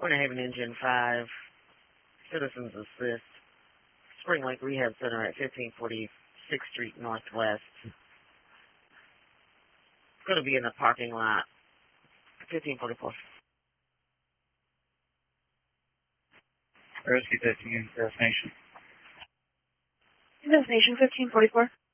Winter Haven Engine 5, Citizens Assist, Spring Lake Rehab Center at 1546th Street Northwest. It's going to be in the parking lot, 1544. Rescue 13, destination. Destination 1544.